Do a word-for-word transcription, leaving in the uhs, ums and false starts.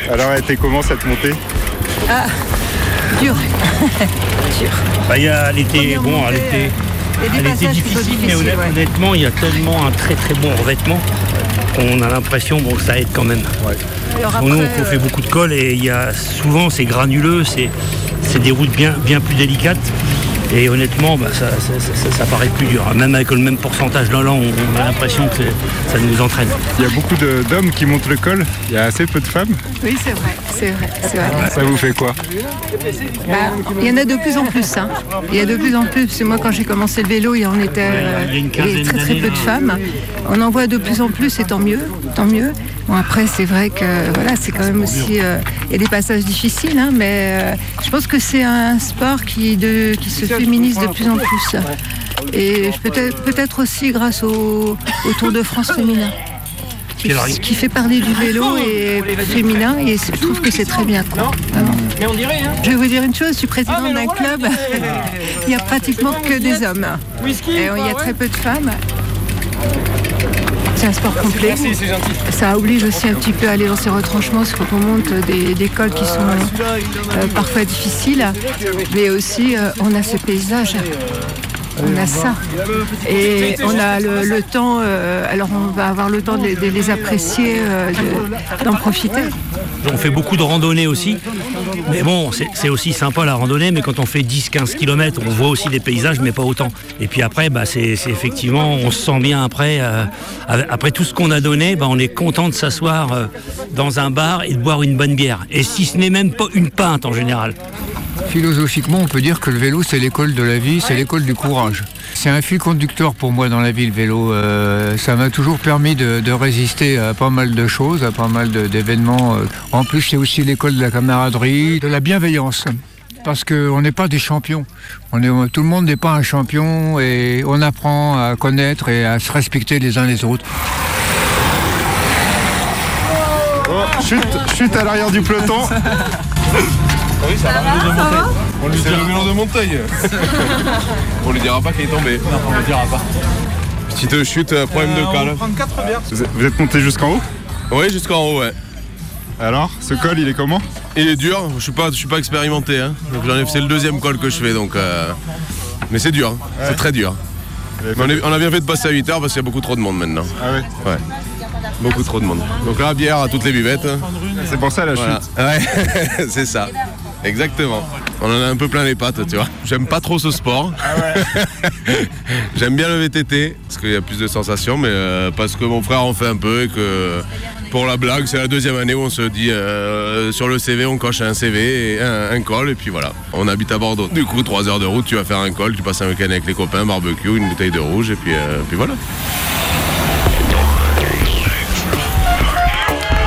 Alors, elle était comment cette montée? Ah, dur. dur. Bah, y a, elle était, bon, elle était, elle était difficile, mais honnêt, ouais. honnêtement, il y a tellement un très très bon revêtement qu'on a l'impression bon, que ça aide quand même. Ouais. Alors après, nous, on fait euh... beaucoup de cols et il y a, souvent c'est granuleux, c'est, c'est des routes bien, bien plus délicates. Et honnêtement, bah, ça, ça, ça, ça paraît plus dur. Même avec le même pourcentage d'Holland, on, on a l'impression que ça nous entraîne. Il y a beaucoup de, d'hommes qui montent le col, il y a assez peu de femmes. Oui, c'est vrai, c'est vrai. C'est vrai. Ça vous fait quoi? Bah, il y en a de plus en plus. Hein. Il y a de plus en plus. Parce que moi, quand j'ai commencé le vélo, il y en était euh, il y a très très peu de femmes. On en voit de plus en plus, et tant mieux, tant mieux. Bon, après, c'est vrai que voilà, c'est quand même aussi... Euh, il y a des passages difficiles, hein, mais euh, je pense que c'est un sport qui, de, qui se féminise de plus en plus. Et peut-être, peut-être aussi grâce au, au Tour de France féminin, qui, qui fait parler du vélo et féminin, et je trouve que c'est très bien. Quoi. Je vais vous dire une chose, je suis présidente d'un club, il n'y a pratiquement que des hommes. Et il y a très peu de femmes. C'est un sport complet. Merci, c'est gentil. Ça oblige aussi un petit peu à aller dans ces retranchements, parce que quand on monte des, des cols qui sont euh, parfois difficiles, mais aussi euh, on a ce paysage. On a ça. Et on a le, le temps, euh, alors on va avoir le temps de les, de les apprécier, euh, de, d'en profiter. On fait beaucoup de randonnées aussi, mais bon, c'est, c'est aussi sympa la randonnée, mais quand on fait dix à quinze kilomètres, on voit aussi des paysages, mais pas autant. Et puis après, bah, c'est, c'est effectivement, on se sent bien après, euh, après tout ce qu'on a donné, bah, on est content de s'asseoir euh, dans un bar et de boire une bonne bière. Et si ce n'est même pas une pinte en général. Philosophiquement, on peut dire que le vélo, c'est l'école de la vie, c'est l'école du courage. C'est un fil conducteur pour moi dans la vie, le vélo. Euh, ça m'a toujours permis de, de résister à pas mal de choses, à pas mal de, d'événements. En plus, c'est aussi l'école de la camaraderie, de la bienveillance. Parce qu'on n'est pas des champions. On est, tout le monde n'est pas un champion et on apprend à connaître et à se respecter les uns les autres. Oh, chute, chute à l'arrière du peloton. Oui, ça, ça va, va, ça va. On lui dit le vélo de Montagne. On lui dira pas qu'il est tombé. Non, on lui dira pas. Petite chute, problème euh, de cale. On va prendre quatre bières. Vous êtes, vous êtes monté jusqu'en haut? Oui, jusqu'en haut, ouais. Alors, ce col, il est comment? Il est dur, je suis pas, je suis pas expérimenté. Hein. Donc j'en ai, c'est le deuxième col que je fais, donc. Euh... Mais c'est dur, ouais. C'est très dur. Mais on, est, on a bien fait de passer à huit heures parce qu'il y a beaucoup trop de monde maintenant. Ah ouais? Ouais. Beaucoup trop de monde. Donc là, bière à toutes les buvettes. C'est pour ça la voilà. chute. Ouais, c'est ça. Exactement. On en a un peu plein les pattes, tu vois. J'aime pas trop ce sport. Ah ouais. J'aime bien le V T T, parce qu'il y a plus de sensations, mais euh, parce que mon frère en fait un peu et que pour la blague, c'est la deuxième année où on se dit euh, sur le C V, on coche un C V et un, un col, et puis voilà. On habite à Bordeaux. Du coup, trois heures de route, tu vas faire un col, tu passes un week-end avec les copains, barbecue, une bouteille de rouge, et puis, euh, puis voilà.